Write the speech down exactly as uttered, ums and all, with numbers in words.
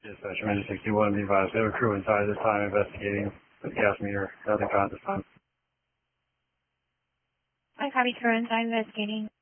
Dispatcher, Manager sixty-one, be advised, we have a crew inside this time investigating the gas meter. Nothing found at this time. I copy, crew inside investigating.